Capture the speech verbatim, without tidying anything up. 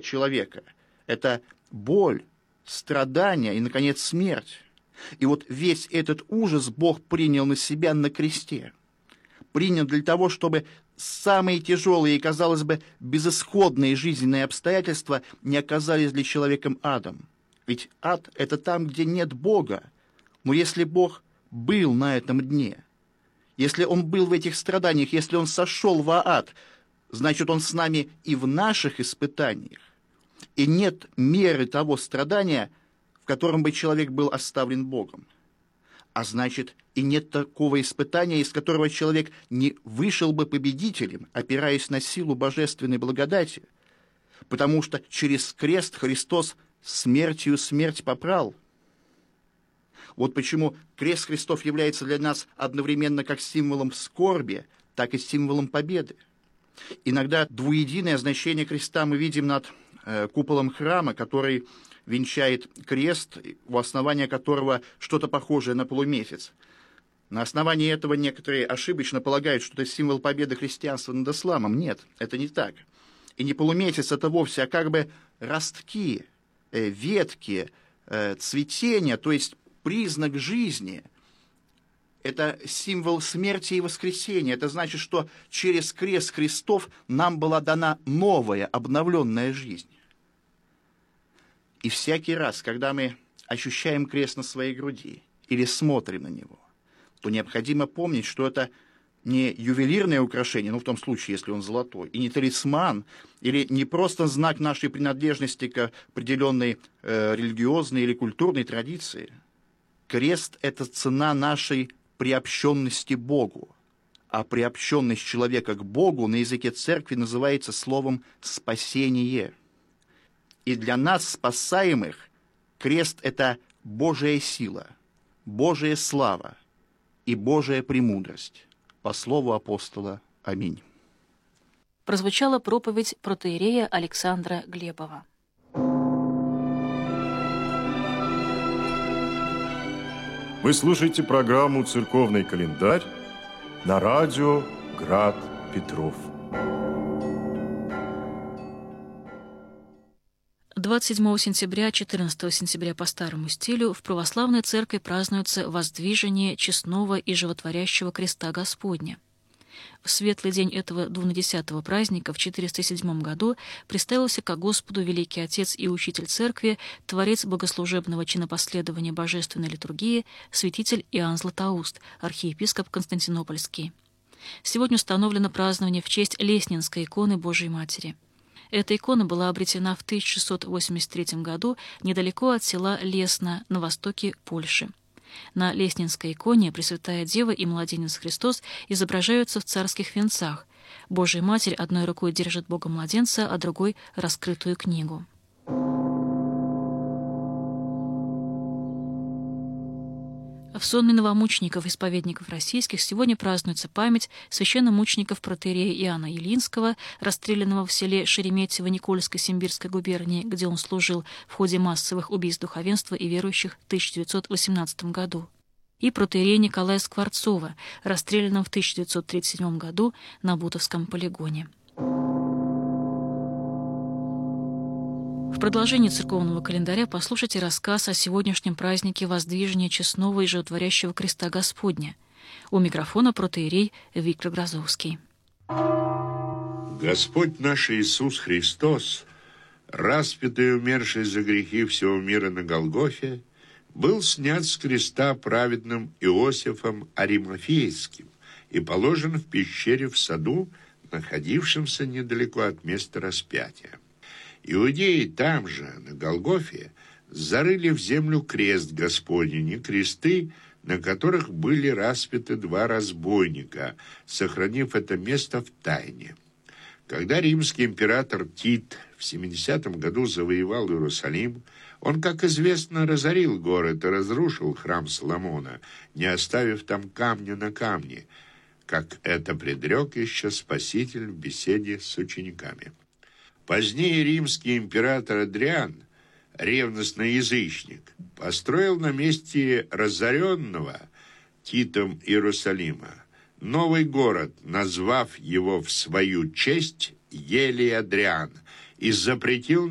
человека – это боль, страдания и, наконец, смерть. И вот весь этот ужас Бог принял на себя на кресте. Принял для того, чтобы самые тяжелые и, казалось бы, безысходные жизненные обстоятельства не оказались для человека адом. Ведь ад – это там, где нет Бога. Но если Бог был на этом дне, если Он был в этих страданиях, если Он сошел в ад, значит, Он с нами и в наших испытаниях. И нет меры того страдания, в котором бы человек был оставлен Богом. А значит, и нет такого испытания, из которого человек не вышел бы победителем, опираясь на силу божественной благодати, потому что через крест Христос смертью смерть попрал. Вот почему крест Христов является для нас одновременно как символом скорби, так и символом победы. Иногда двуединое значение креста мы видим над э, куполом храма, который венчает крест, у основания которого что-то похожее на полумесяц. На основании этого некоторые ошибочно полагают, что это символ победы христианства над исламом. Нет, это не так. И не полумесяц это вовсе, а как бы ростки, э, ветки, э, цветения, то есть признак жизни. Это символ смерти и воскресения. Это значит, что через крест Христов нам была дана новая, обновленная жизнь. И всякий раз, когда мы ощущаем крест на своей груди или смотрим на него, то необходимо помнить, что это не ювелирное украшение, ну в том случае, если он золотой, и не талисман, или не просто знак нашей принадлежности к определенной э, религиозной или культурной традиции. Крест – это цена нашей приобщенности Богу. А приобщенность человека к Богу на языке церкви называется словом «спасение». И для нас, спасаемых, крест – это Божья сила, Божья слава и Божья премудрость. По слову апостола. Аминь. Прозвучала проповедь протоиерея Александра Глебова. Вы слушаете программу «Церковный календарь» на радио «Град Петров». двадцать седьмого сентября, четырнадцатого сентября по старому стилю в православной церкви празднуется воздвижение честного и животворящего креста Господня. В светлый день этого двунадесятого праздника в четыреста седьмом году представился ко Господу великий Отец и Учитель Церкви, Творец богослужебного чинопоследования Божественной литургии, святитель Иоанн Златоуст, архиепископ Константинопольский. Сегодня установлено празднование в честь Леснинской иконы Божией Матери. Эта икона была обретена в тысяча шестьсот восемьдесят третьем году недалеко от села Лесна на востоке Польши. На Леснинской иконе Пресвятая Дева и Младенец Христос изображаются в царских венцах. Божья Матерь одной рукой держит Бога-младенца, а другой — раскрытую книгу. В сонме новомучеников, исповедников российских, сегодня празднуется память священномучеников протоиерея Иоанна Елинского, расстрелянного в селе Шереметьево Никольской Симбирской губернии, где он служил в ходе массовых убийств духовенства и верующих в тысяча девятьсот восемнадцатом году, и протоиерея Николая Скворцова, расстрелянного в тысяча девятьсот тридцать седьмом году на Бутовском полигоне. В продолжении церковного календаря послушайте рассказ о сегодняшнем празднике воздвижения честного и животворящего креста Господня. У микрофона протоиерей Виктор Грозовский. Господь наш Иисус Христос, распятый и умерший за грехи всего мира на Голгофе, был снят с креста праведным Иосифом Аримафейским и положен в пещере в саду, находившемся недалеко от места распятия. Иудеи там же, на Голгофе, зарыли в землю крест Господень и кресты, на которых были распяты два разбойника, сохранив это место в тайне. Когда римский император Тит в семидесятом году завоевал Иерусалим, он, как известно, разорил город и разрушил храм Соломона, не оставив там камня на камне, как это предрек еще Спаситель в беседе с учениками. Позднее римский император Адриан, ревностный язычник, построил на месте разоренного Титом Иерусалима новый город, назвав его в свою честь Елей-Адриан, и запретил